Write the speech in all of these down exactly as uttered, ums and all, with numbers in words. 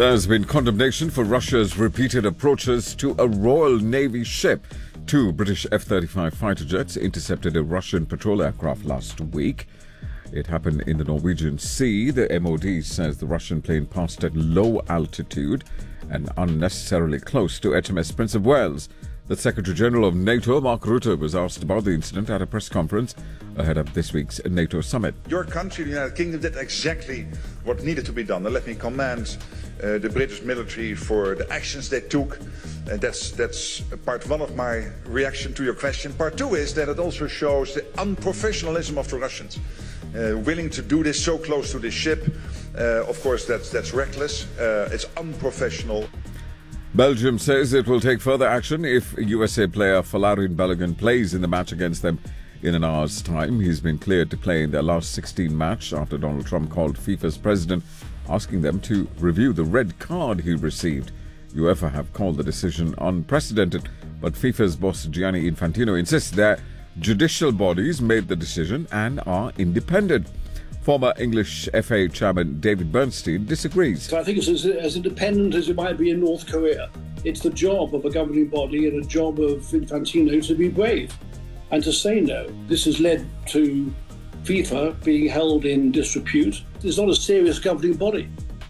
There's been condemnation for Russia's repeated approaches to a Royal Navy ship. Two British F thirty-five fighter jets intercepted a Russian patrol aircraft last week. It happened in the Norwegian Sea. The M O D says the Russian plane passed at low altitude and unnecessarily close to H M S Prince of Wales. The Secretary-General of NATO, Mark Rutte, was asked about the incident at a press conference ahead of this week's NATO summit. Your country, the United Kingdom, did exactly what needed to be done. And let me commend uh, the British military for the actions they took. And that's, that's part one of my reaction to your question. Part two is that it also shows the unprofessionalism of the Russians. Uh, willing to do this so close to this ship, uh, of course, that's, that's reckless. Uh, it's unprofessional. Belgium says it will take further action if U S A player Folarin Balogun plays in the match against them in an hour's time. He's been cleared to play in their last sixteen match after Donald Trump called FIFA's president, asking them to review the red card he received. UEFA have called the decision unprecedented, but FIFA's boss Gianni Infantino insists that judicial bodies made the decision and are independent. Former English F A chairman David Bernstein disagrees. So I think it's as, as independent as it might be in North Korea. It's the job of a governing body and a job of Infantino to be brave and to say no. This has led to FIFA being held in disrepute. It's not a serious governing body.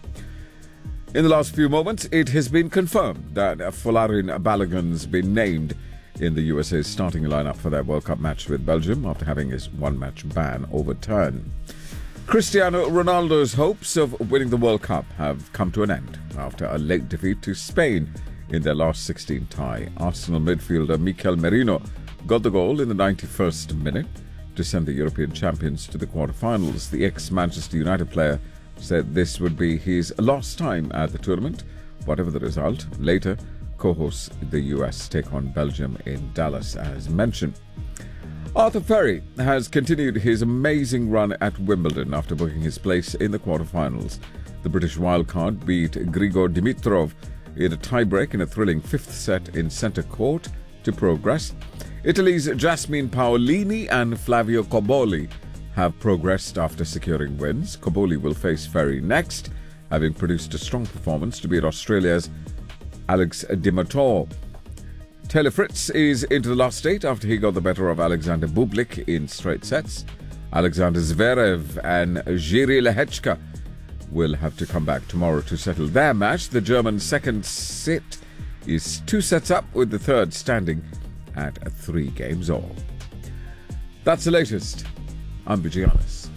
In the last few moments, it has been confirmed that Folarin Balogun's been named in the U S A's starting lineup for their World Cup match with Belgium after having his one-match ban overturned. Cristiano Ronaldo's hopes of winning the World Cup have come to an end after a late defeat to Spain in their last sixteen tie. Arsenal midfielder Mikel Merino got the goal in the ninety-first minute to send the European champions to the quarter-finals. The ex-Manchester United player said this would be his last time at the tournament, whatever the result. Later, co-hosts the U S take on Belgium in Dallas, as mentioned. Arthur Ferry has continued his amazing run at Wimbledon after booking his place in the quarterfinals. The British wildcard beat Grigor Dimitrov in a tiebreak in a thrilling fifth set in centre court to progress. Italy's Jasmine Paolini and Flavio Cobolli have progressed after securing wins. Cobolli will face Ferry next, having produced a strong performance to beat Australia's Alex de Minaur. Taylor Fritz is into the last eight after he got the better of Alexander Bublik in straight sets. Alexander Zverev and Jiří Lehečka will have to come back tomorrow to settle their match. The German second set is two sets up, with the third standing at three games all. That's the latest. I'm Vigianis.